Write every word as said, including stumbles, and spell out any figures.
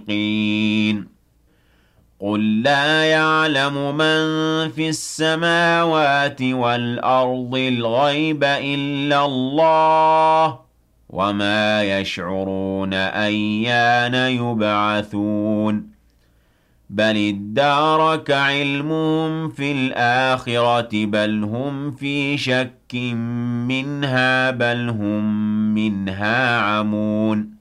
قين قل لا يعلم من في السماوات والأرض الغيب إلا الله وما يشعرون أيان يبعثون بل ادارك علمهم في الآخرة بل هم في شك منها بل هم منها عمون